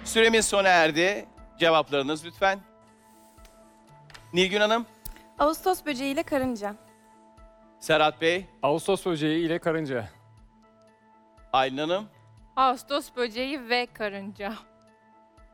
Süremiz sona erdi. Cevaplarınız lütfen. Nilgün Hanım, Ağustos böceği ile karınca. Serhat Bey, Ağustos böceği ile karınca. Aylin Hanım, Ağustos böceği ve karınca.